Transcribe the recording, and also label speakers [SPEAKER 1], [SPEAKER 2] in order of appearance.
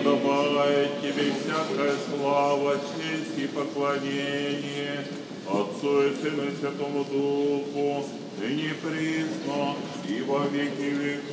[SPEAKER 1] подобает тебе всякая слава, честь и поклонение, Отцу и Сыну и Святому Духу, ныне и присно, и во веки веков.